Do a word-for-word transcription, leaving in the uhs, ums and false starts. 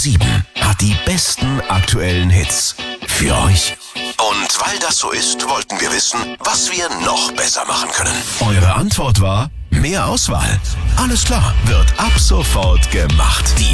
sieben hat die besten aktuellen Hits für euch. Und weil das so ist, wollten wir wissen, was wir noch besser machen können. Eure Antwort war mehr Auswahl. Alles klar, wird ab sofort gemacht. Die